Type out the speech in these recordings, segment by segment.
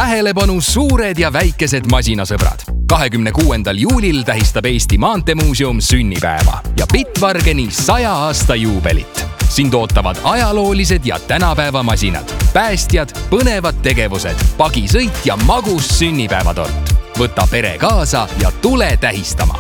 Tähelepanu suured ja väikesed masinasõbrad. 26. juulil tähistab Eesti Maanteemuuseum sünnipäeva ja Bitvargeni 100 aasta juubelit. Sind ootavad ajaloolised ja tänapäeva masinad, päästjad, põnevad tegevused, pagisõit ja magus sünnipäevatort. Võta pere kaasa ja tule tähistama.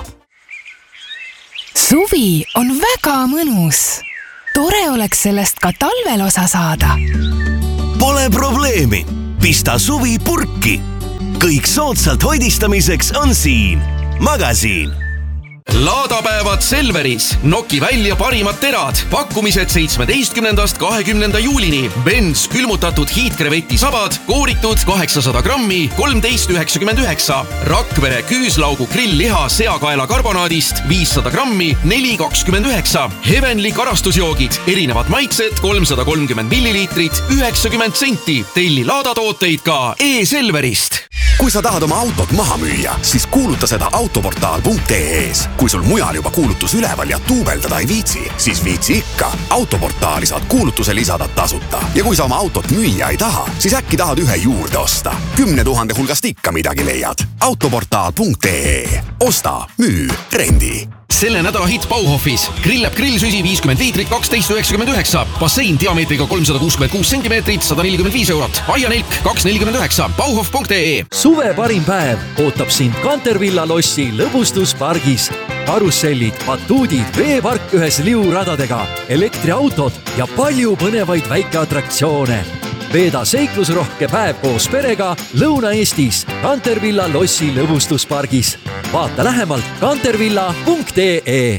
Suvi on väga mõnus. Tore oleks sellest ka talvel osa saada. Pole probleemi. Pista suvi purki. Kõik soodsalt hoidistamiseks on siin. Magasiin. Laadapäevad Selveris. Noki välja parimad terad. Pakkumised 17. 20. juulini. Benz külmutatud hiidkreveti sabad, kooritud 800 grammi, 13,99. Rakvere küüslaugu grillliha seakaela karbonaadist 500 grammi, 4,29. Heavenly karastusjoogid, erinevad maiksed 330 milliliitrit, 90 senti. Telli laadatooteid ka e-Selverist. Kui sa tahad oma autot maha müüa, siis kuuluta seda autoportaal.ee-s. Kui sul mujal juba kuulutus üleval ja tuubeldada ei viitsi, siis viitsi ikka. Autoportaali saad kuulutuse lisada tasuta. Ja kui sa oma autot müüa ei taha, siis äkki tahad ühe juurde osta. 10 000 hulgast ikka midagi leiad. Autoportaal.ee. Osta, müü, rendi. Selle nädala hit Bauhofis. Grillab grillsüsi 50 liitrit, 12,99. Bassein diameetriga 366 cm, 145 €. Aianelk 2,49. Bauhof.ee. Suve parim päev ootab sind Cantervilla lossi lõbustuspargis. Karussellid, batuudid, veepark ühes liuradadega, elektriautod ja palju põnevaid väikeatraktsioone. Veeda seiklusrohke päev koos perega Lõuna-Eestis Cantervilla lossi lõbustuspargis. Vaata lähemalt cantervilla.ee.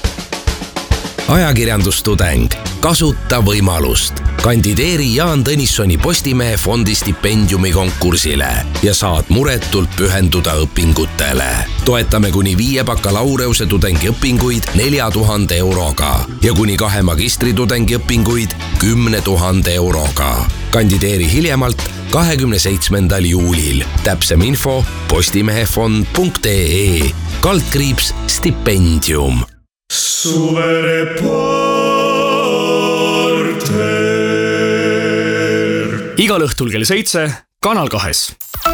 Ajakirjandustudeng. Kasuta võimalust. Kandideeri Jaan Tõnissoni Postimehe fondi stipendiumi konkursile ja saad muretult pühenduda õpingutele. Toetame kuni 5 bakalaureuse tudengiõpinguid 4 000 euroga ja kuni 2 magistritudengi õpinguid 10 000 euroga. Kandideeri hiljemalt 27. juulil. Täpsem info postimehefond.ee /stipendium. Suvereporter. Igal õhtul kell 7 Kanal 2.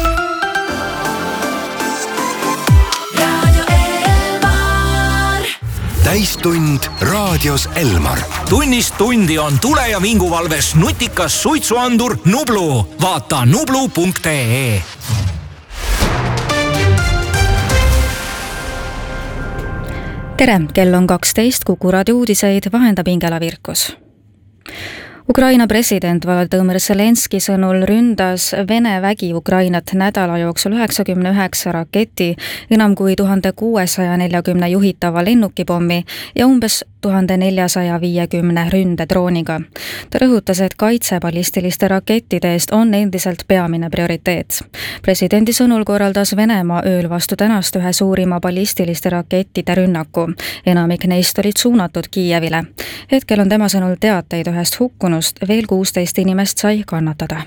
Täistund raadios Elmar. Tunnist tundi on tule- ja vinguvalves nutikas suitsuandur Nublu. Vaata nublu.ee. Tere, kell on 12, Kuku raadio uudiseid vahendab Ingela Virkus. Ukraina president Volodõmõr Zelenski sõnul ründas Vene vägi Ukrainat nädala jooksul 99 raketi, enam kui 1640 juhitava lennukipommi ja umbes 1450 ründedrooniga. Ta rõhutas, et kaitse ballistiliste rakettide eest on endiselt peamine prioriteet. Presidendi sõnul korraldas Venemaa ööl vastu tänast ühe suurima ballistiliste rakettide rünnaku. Enamik neist olid suunatud Kiievile. Hetkel on tema sõnul teateid ühest hukkunust, veel 16 inimest sai kannatada.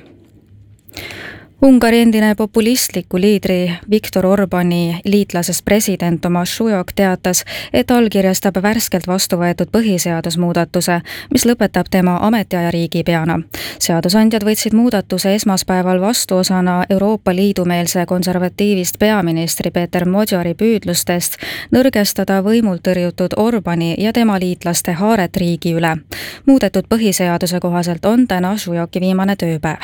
Ungari endine populistliku liidri Viktor Orbani liitlasest president Tomaš Šujok teatas, et allkirjastab värskelt vastu võetud põhiseadusmuudatuse, mis lõpetab tema ametiaja riigipeana. Seadusandjad võtsid muudatuse esmaspäeval vastu osana Euroopa Liidu meelse konservatiivist peaministri Peeter Modjari püüdlustest nõrgestada võimult tõrjutud Orbani ja tema liitlaste haaret riigi üle. Muudetud põhiseaduse kohaselt on täna Šujoki viimane tööpäev.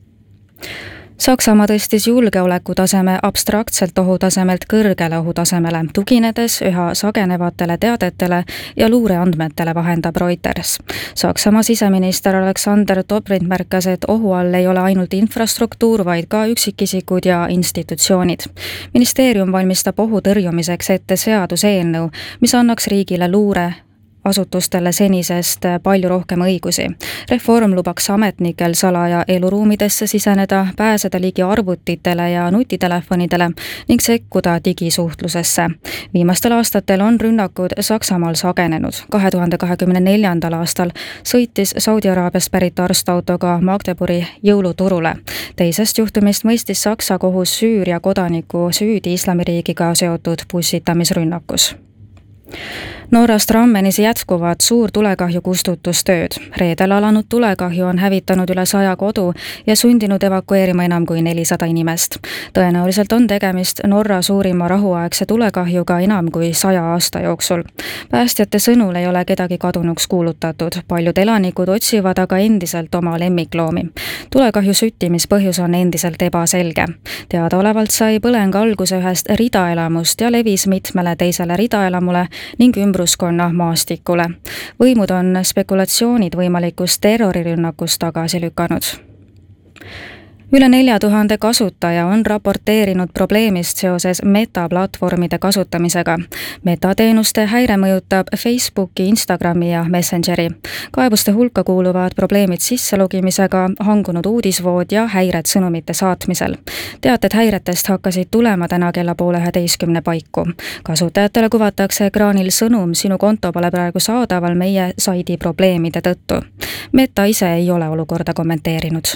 Saksamaa tõstis julgeolekutaseme abstraktselt ohutasemelt kõrgele ohutasemele, tuginedes üha sagenevatele teadetele ja luureandmetele, vahendab Reuters. Saksamaa siseminister Alexander Dobrindt märkas, et ohu all ei ole ainult infrastruktuur, vaid ka üksikisikud ja institutsioonid. Ministeerium valmistab ohu tõrjumiseks ette seaduseelnõu, mis annaks riigile luure asutustele senisest palju rohkem õigusi. Reform lubaks ametnikel salaja eluruumidesse siseneda, pääseda ligi arvutitele ja nutitelefonidele ning sekkuda digisuhtlusesse. Viimastel aastatel on rünnakud Saksamaal sagenenud. 2024. aastal sõitis Saudi-Araabiast pärit arstautoga Magdeburgi jõuluturule. Teisest juhtumist mõistis Saksa kohus Süüria kodaniku süüdi islamiriigiga seotud bussitamisrünnakus. Norras Trammenis jätkuvad suur tulekahju kustutustööd. Reedel alanud tulekahju on hävitanud üle 100 kodu ja sundinud evakueerima enam kui 400 inimest. Tõenäoliselt on tegemist Norra suurima rahuaegse tulekahjuga enam kui 100 aasta jooksul. Päästjate sõnul ei ole kedagi kadunuks kuulutatud. Paljud elanikud otsivad aga endiselt oma lemmikloomi. Tulekahju süttimispõhjus on endiselt ebaselge. Teadaolevalt sai põleng alguse ühest ridaelamust ja levis mitmele teisele ridaelamule ning ümbruskonna maastikule. Võimud on spekulatsioonid võimalikust terrorirünnakust tagasi lükanud. Üle 4000 kasutaja on raporteerinud probleemist seoses Meta-platvormide kasutamisega. Meta-teenuste häire mõjutab Facebooki, Instagrami ja Messengeri. Kaebuste hulka kuuluvad probleemid sisselogimisega, hangunud uudisvood ja häired sõnumite saatmisel. Teated häiretest hakkasid tulema täna kella 10:30 paiku. Kasutajatele kuvatakse ekraanil sõnum, sinu konto pole praegu saadaval meie saidi probleemide tõttu. Meta ise ei ole olukorda kommenteerinud.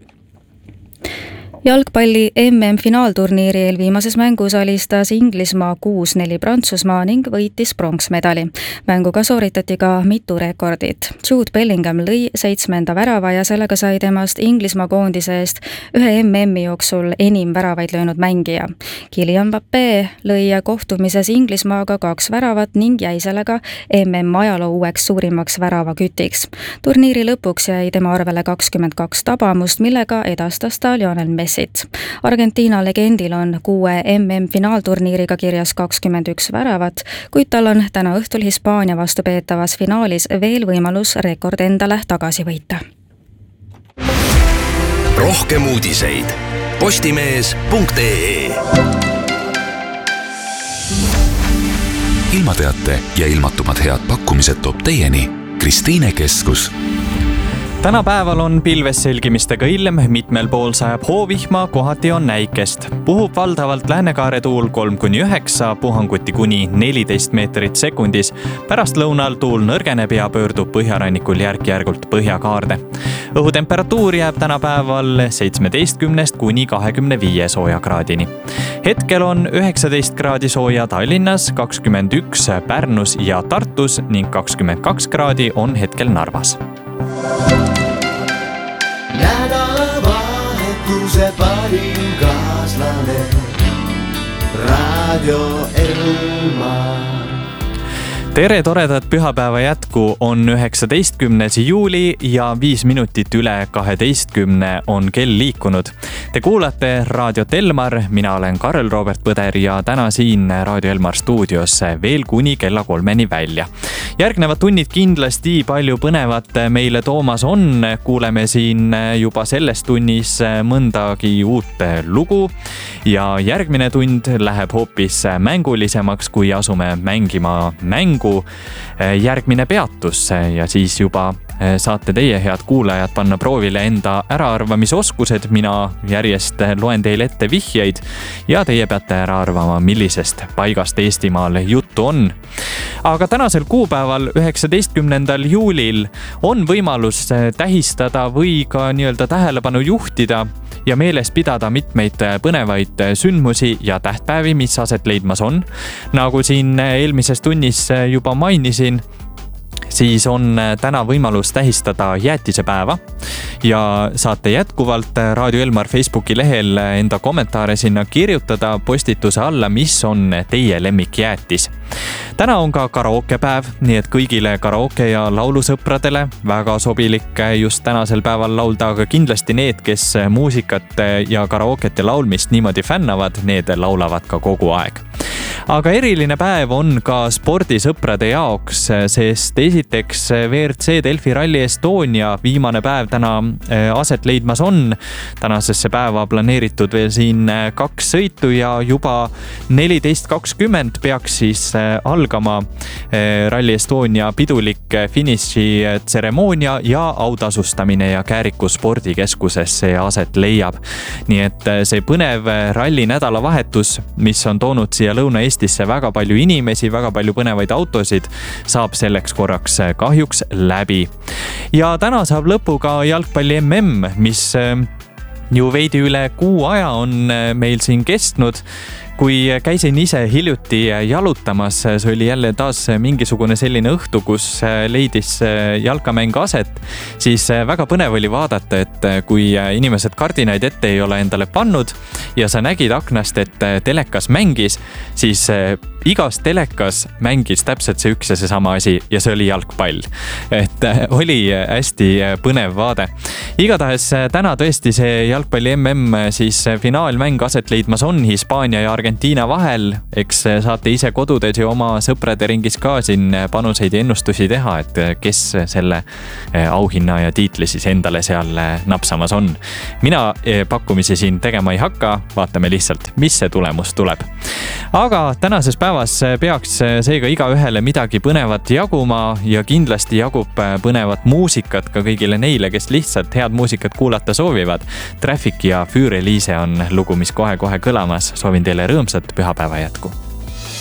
Jalgpalli MM-finaalturniiri eelviimases mängus alistas Inglismaa 6-4 Prantsusmaa ning võitis pronksmedali. Mänguga sooritati ka mitu rekordit. Jude Bellingham lõi 7. värava ja sellega sai temast Inglismaa koondise eest ühe MM-i jooksul enim väravaid löönud mängija. Kylian Mbappé lõi kohtumises Inglismaaga 2 väravat ning jäi sellega MM-ajaloo uueks suurimaks väravakütiks. Turniiri lõpuks jäi tema arvele 22 tabamust, millega edastas ta Lionel Messi. Argentiina legendil on 6 MM-finaalturniiriga kirjas 21 väravat, kuid tal on täna õhtul Hispaania vastu peetavas finaalis veel võimalus rekord endale tagasi võita. Rohkem uudiseid postimees.ee. Ilmateate ja ilmatumad head pakkumised toob teieni Kristiine Keskus. Tänapäeval on pilves selgimistega ilm, mitmel pool sajab hoovihma, kohati on näikest. Puhub valdavalt läänekaare tuul 3-9, puhanguti kuni 14 meetrit sekundis. Pärast lõunal tuul nõrgeneb ja pöördub põhjarannikul järk-järgult põhjakaarde. Õhutemperatuur jääb tänapäeval 17 kuni 25 soojakraadini. Hetkel on 19 kraadi sooja Tallinnas, 21 Pärnus ja Tartus ning 22 kraadi on hetkel Narvas. Nädalavahetuse parim kaaslane Raadio Elmar. Tere toredat pühapäeva jätku, on 19. juuli ja 5 minutit üle 12 on kell liikunud. Te kuulate Raadiot Elmar, mina olen Karel Robert Põder ja täna siin Raadio Elmar stuudios veel kuni kella 3 välja. Järgnevad tunnid kindlasti palju põnevat meile toomas on, kuuleme siin juba selles tunnis mõndagi uut lugu ja järgmine tund läheb hoopis mängulisemaks, kui asume mängima mängu. Järgmine peatus ja siis juba saate teie, head kuulajad, panna proovile enda äraarvamisoskused. Mina järjest loen teile ette vihjeid ja teie peate ära arvama, millisest paigast Eestimaal juttu on. Aga tänasel kuupäeval, 19. juulil on võimalus tähistada või ka nii-öelda tähelepanu juhtida ja meeles pidada mitmeid põnevaid sündmusi ja tähtpäevi, mis aset leidmas on. Nagu siin eelmises tunnis juba mainisin, siis on täna võimalus tähistada jäätisepäeva ja saate jätkuvalt Raadio Elmar Facebooki lehel enda kommentaare sinna kirjutada postituse alla, mis on teie lemmikjäätis. Täna on ka karaokepäev, nii et kõigile karaoke ja laulusõpradele väga sobilik just tänasel päeval laulda, aga kindlasti need, kes muusikat ja karaoket ja laulmist niimoodi fännavad, need laulavad ka kogu aeg. Aga eriline päev on ka spordisõprade jaoks, sest esiteks WRC Delfi Rally Estonia viimane päev täna aset leidmas on. Tänasesse päeva planeeritud veel siin 2 sõitu ja juba 14.20 peaks siis algama Rally Estonia pidulik finiši tseremoonia ja autasustamine ja Kääriku spordikeskuses see aset leiab. Nii et see põnev ralli nädalavahetus, mis on toonud siia Lõuna-Eestisse väga palju inimesi, väga palju põnevaid autosid, saab selleks korraks kahjuks läbi. Ja täna saab lõpu ka jalgpalli MM, mis ju veidi üle kuu aja on meil siin kestnud. Kui käisin ise hiljuti jalutamas, see oli jälle taas mingisugune selline õhtu, kus leidis jalkamäng aset, siis väga põnev oli vaadata, et kui inimesed kardinaid ette ei ole endale pannud ja sa nägid aknast, et telekas mängis, siis igas telekas mängis täpselt see üks ja see sama asi ja see oli jalgpall. Et oli hästi põnev vaade. Igatahes täna tõesti see jalgpalli MM siis finaalmäng aset leidmas on Hispaania ja Argentiina vahel. Eks saate ise kodudes ja oma sõprade ringis ka siin panuseid ja ennustusi teha, et kes selle auhinna ja tiitli siis endale seal napsamas on. Mina pakkumisi siin tegema ei hakka, vaatame lihtsalt, mis see tulemus tuleb. Aga tänases päevas peaks seega igaühele midagi põnevat jaguma ja kindlasti jagub põnevat muusikat ka kõigile neile, kes lihtsalt head muusikat kuulata soovivad. Traffic ja Für Elise on lugu, mis kohe kõlamas. Soovin teile rõõmsat pühapäeva jätku.